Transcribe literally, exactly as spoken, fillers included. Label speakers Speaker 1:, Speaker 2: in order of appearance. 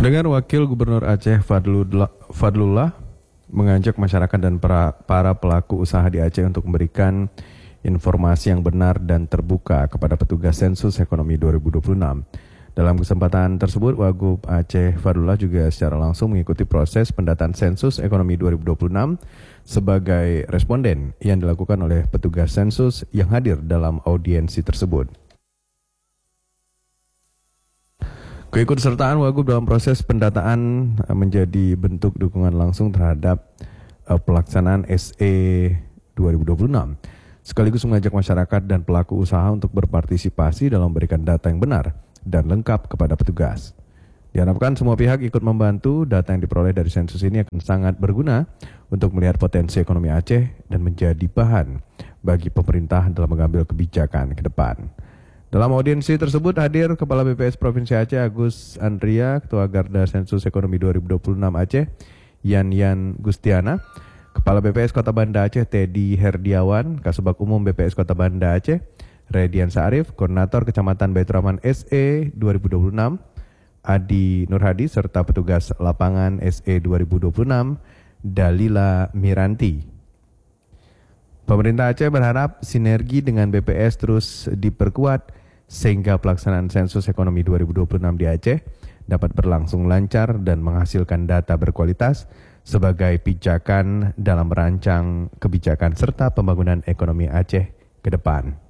Speaker 1: Dengan Wakil Gubernur Aceh Fadlullah, Fadlullah mengajak masyarakat dan para, para pelaku usaha di Aceh untuk memberikan informasi yang benar dan terbuka kepada petugas Sensus Ekonomi dua ribu dua puluh enam. Dalam kesempatan tersebut, Wagub Aceh Fadlullah juga secara langsung mengikuti proses pendataan Sensus Ekonomi dua ribu dua puluh enam sebagai responden yang dilakukan oleh petugas Sensus yang hadir dalam audiensi tersebut. Keikutsertaan Wagub dalam proses pendataan menjadi bentuk dukungan langsung terhadap uh, pelaksanaan S E dua ribu dua puluh enam, sekaligus mengajak masyarakat dan pelaku usaha untuk berpartisipasi dalam memberikan data yang benar dan lengkap kepada petugas. Diharapkan semua pihak ikut membantu. Data yang diperoleh dari sensus ini akan sangat berguna untuk melihat potensi ekonomi Aceh dan menjadi bahan bagi pemerintah dalam mengambil kebijakan ke depan. Dalam audiensi tersebut hadir Kepala B P S Provinsi Aceh Agus Andria, Ketua Garda Sensus Ekonomi dua ribu dua puluh enam Aceh Yan Yan Gustiana, Kepala B P S Kota Banda Aceh Teddy Herdiawan, Kasubag Umum B P S Kota Banda Aceh Redian Sa'arif, Koordinator Kecamatan Baitur Rahman S E dua ribu dua puluh enam Adi Nurhadi, serta petugas lapangan S E dua ribu dua puluh enam Dalila Miranti. Pemerintah Aceh berharap sinergi dengan B P S terus diperkuat sehingga pelaksanaan sensus ekonomi dua ribu dua puluh enam di Aceh dapat berlangsung lancar dan menghasilkan data berkualitas sebagai pijakan dalam merancang kebijakan serta pembangunan ekonomi Aceh ke depan.